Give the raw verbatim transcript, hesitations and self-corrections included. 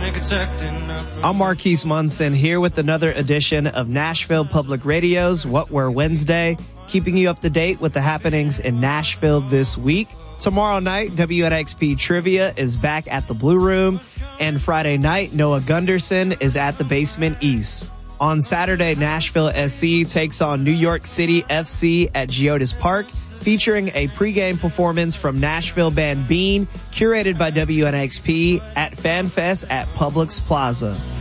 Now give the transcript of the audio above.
I'm Marquise Munson here with another edition of Nashville Public Radio's What We're Wednesday, keeping you up to date with the happenings in Nashville this week. Tomorrow night, W N X P Trivia is back at the Blue Room, and Friday night, Noah Gunderson is at the Basement East. On Saturday, Nashville S C takes on New York City F C at Geodis Park, featuring a pregame performance from Nashville band Bean, curated by W N X P at FanFest at Publix Plaza.